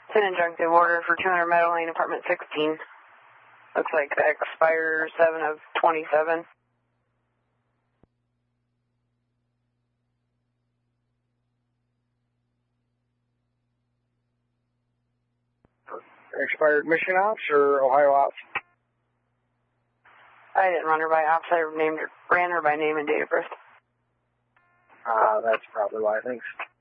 It's an injunctive order for 200 Meadow Lane, apartment 16. Looks like that expires 7 of 27. Expired mission ops or Ohio ops? I didn't run her by ops. I ran her by name and date of birth. That's probably why. Thanks.